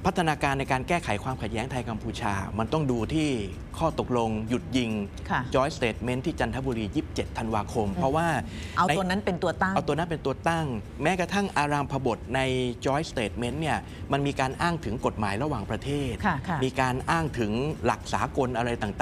พัฒนาการในการแก้ไขความขัดแย้งไทยกัมพูชามันต้องดูที่ข้อตกลงหยุดยิง Joint Statement ที่จันทบุรี 27 ธันวาคมเพราะว่าเอาตัวนั้นเป็นตัวตั้งแม้กระทั่งอารามพบทใน Joint Statement เนี่ยมันมีการอ้างถึงกฎหมายระหว่างประเทศมีการอ้างถึงหลักสากลอะไรต่างๆ